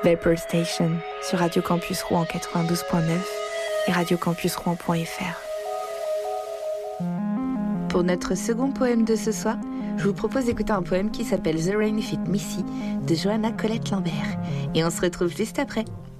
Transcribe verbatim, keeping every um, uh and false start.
Vapor Station sur Radio Campus Rouen quatre-vingt-douze point neuf et radio campus rouen point f r. Pour notre second poème de ce soir, je vous propose d'écouter un poème qui s'appelle The Rain Fit Missy de Johanna Colette Lambert. Et on se retrouve juste après.